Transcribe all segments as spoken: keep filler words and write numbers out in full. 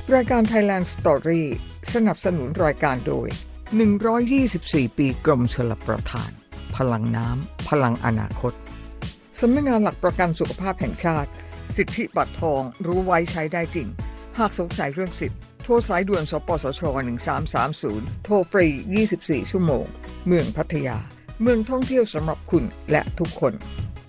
รายการ Thailand Story สนับสนุนรายการโดยหนึ่งร้อยยี่สิบสี่ปีกรมชลประทานพลังน้ำพลังอนาคตสำนักงานหลักประกันสุขภาพแห่งชาติสิทธิบัตรทองรู้ไว้ใช้ได้จริงหากสงสัยเรื่องสิทธิ์โทรสายด่วนสปสชหนึ่งสามสามศูนย์โทรฟรียี่สิบสี่ชั่วโมงเมืองพัทยาเมืองท่องเที่ยวสำหรับคุณและทุกคน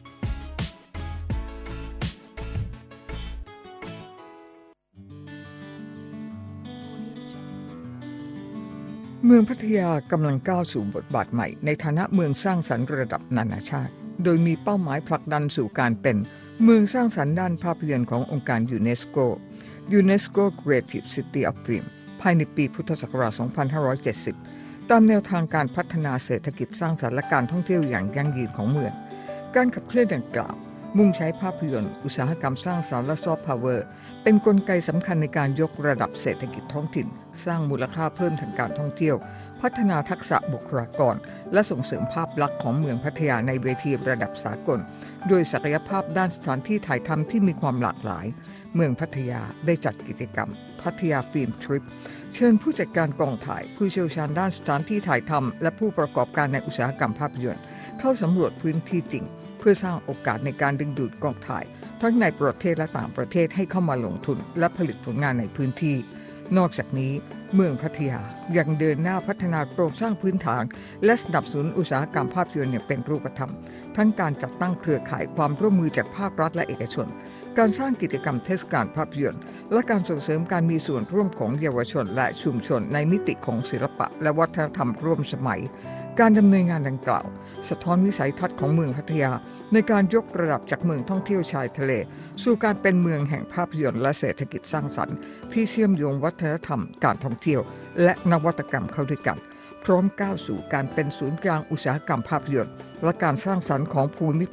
เมืองพัทยากำลังก้าวสู่บทบาทใหม่ในฐานะเมืองสร้างสรรค์ระดับนานาชาติโดยมีเป้าหมายผลักดันสู่การเป็นเมืองสร้างสรรค์ด้านภาพยนตร์ขององค์การยูเนสโก UNESCO Creative City of Film ภายในปีพุทธศักราช สองพันห้าร้อยเจ็ดสิบ ตามแนวทางการพัฒนาเศรษฐกิจสร้างสรรค์และการท่องเที่ยวอย่างยั่งยืนของเมืองการขับเคลื่อนดังกล่าวมุ่งใช้ภาพยนตร์อุตสาหกรรมสร้างสรรค์และซอฟต์พาวเวอร์เป็นกลไกสำคัญในการยกระดับเศรษฐกิจท้องถิ่นสร้างมูลค่าเพิ่มทางการท่องเที่ยวพัฒนาทักษะบุคลากรและส่งเสริมภาพลักษณ์ของเมืองพัทยาในเวทีระดับสากลโดยศักยภาพด้านสถานที่ถ่ายทำที่มีความหลากหลายเมืองพัทยาได้จัดกิจกรรมพัทยาฟิล์มทริปเชิญผู้จัดการกองถ่ายผู้เชี่ยวชาญด้านสถานที่ถ่ายทำและผู้ประกอบการในอุตสาหกรรมภาพยนตร์เข้าสำรวจพื้นที่จริงเพื่อสร้างโอกาสในการดึงดูดกองถ่ายทั้งในประเทศและต่างประเทศให้เข้ามาลงทุนและผลิตผลงานในพื้นที่นอกจากนี้เมืองพัทยายังเดินหน้าพัฒนาโครงสร้างพื้นฐานและสนับสนุนอุตสาหกรรมภาพยนตร์อย่างเป็นรูปธรรมทั้งการจัดตั้งเครือข่ายความร่วมมือจากภาครัฐและเอกชนการสร้างกิจกรรมเทศกาลภาพยนตร์และการส่งเสริมการมีส่วนร่วมของเยาวชนและชุมชนในมิติของศิลปะและวัฒนธรรมร่วมสมัยการดำเนินงานดังกล่าวสะท้อนวิสัยทัศน์ของเมืองพัทยาในการยกระดับจากเมืองท่องเที่ยวชายทะเลสู่การเป็นเมืองแห่งภาพยนตร์และเศรษฐกิจสร้างสรรค์ที่เชื่อมโยงวัฒนธรรมการท่องเที่ยวและนวัตกรรมเข้าด้วยกันพร้อมก้าวสู่การเป็นศูนย์กลางอุตสาหกรรมภาพยนตร์และการสร้างสรรค์ของภูมิ